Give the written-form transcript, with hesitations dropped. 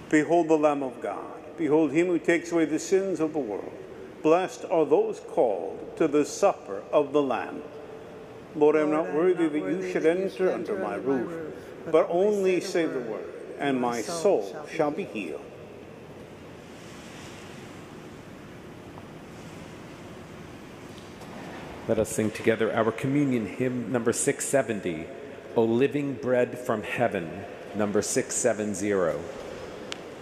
Behold the Lamb of God. Behold him who takes away the sins of the world. Blessed are those called to the supper of the Lamb. Lord, I am not worthy that you should enter under my roof, but only say the word, and my soul shall be healed. Let us sing together our communion hymn number 670, O Living Bread from Heaven, number 670.